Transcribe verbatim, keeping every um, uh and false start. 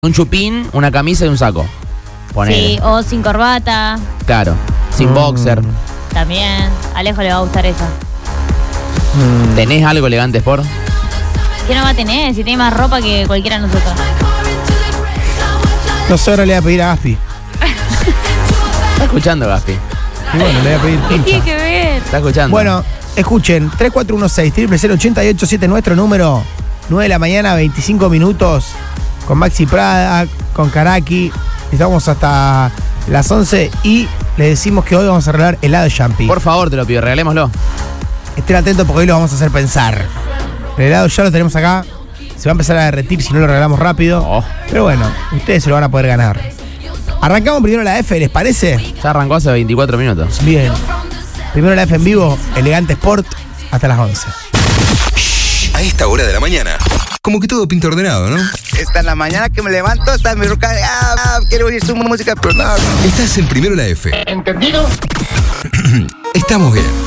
Un chupín, una camisa y un saco. Ponele. Sí, o sin corbata. Claro, sin Mm. boxer. También. A Alejo le va a gustar esa. Mm. ¿Tenés algo elegante, Sport? ¿Qué no va a tener? Si tiene más ropa que cualquiera de nosotros. No sé, ahora le voy a pedir a Gaspi. ¿Está escuchando, Gaspi? Y bueno, le voy a pedir ¿Qué pincha. tiene que ver? ¿Está escuchando? Bueno, escuchen, tres cuatro uno seis, cero cero ocho ocho siete, nuestro número, nueve de la mañana, veinticinco minutos, con Maxi Prada, con Karaki. Estamos hasta las once y les decimos que hoy vamos a regalar helado de Champi. Por favor, te lo pido, regalémoslo. Estén atentos porque hoy lo vamos a hacer pensar. El helado ya lo tenemos acá. Se va a empezar a derretir si no lo regalamos rápido. Oh. Pero bueno, ustedes se lo van a poder ganar. Arrancamos primero la F, ¿les parece? Ya arrancó hace veinticuatro minutos. Bien. Primero la F en vivo, Elegante Sport, hasta las once. A esta hora de la mañana, como que todo pinta ordenado, ¿no? Esta es la mañana que me levanto, está mi ruca. Ah, ah, quiero oír su música, pero no. Estás en Primero la F. ¿Entendido? Estamos bien.